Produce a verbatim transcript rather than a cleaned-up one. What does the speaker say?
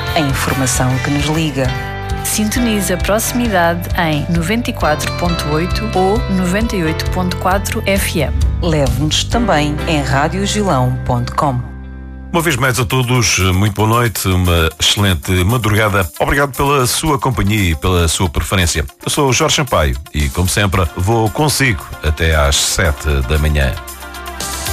a informação que nos liga. Sintonize a proximidade em noventa e quatro ponto oito ou noventa e oito ponto quatro F M. Leve-nos também em rádio gilão ponto com. Uma vez mais a todos, muito boa noite, uma excelente madrugada. Obrigado pela sua companhia e pela sua preferência. Eu sou o Jorge Sampaio e, como sempre, vou consigo até às sete da manhã.